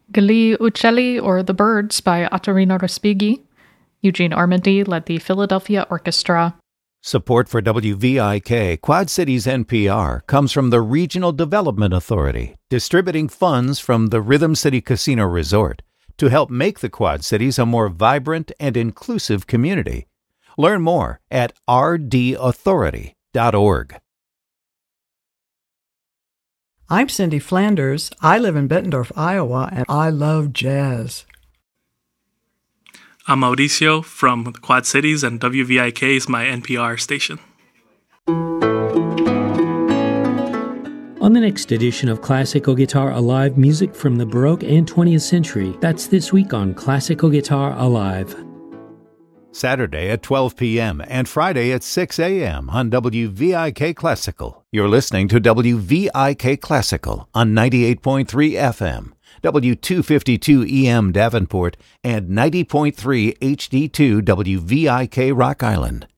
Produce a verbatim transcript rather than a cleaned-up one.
Gli Uccelli, or The Birds, by Ottorino Respighi. Eugene Armady led the Philadelphia Orchestra. Support for W V I K Quad Cities N P R comes from the Regional Development Authority, distributing funds from the Rhythm City Casino Resort to help make the Quad Cities a more vibrant and inclusive community. Learn more at r d authority dot org. I'm Cindy Flanders. I live in Bettendorf, Iowa, and I love jazz. I'm Mauricio from the Quad Cities, and W V I K is my N P R station. On the next edition of Classical Guitar Alive, music from the Baroque and twentieth century. That's this week on Classical Guitar Alive. Saturday at twelve p.m. and Friday at six a.m. on W V I K Classical. You're listening to W V I K Classical on ninety-eight point three F M, W two fifty-two E M Davenport, and ninety point three H D two W V I K Rock Island.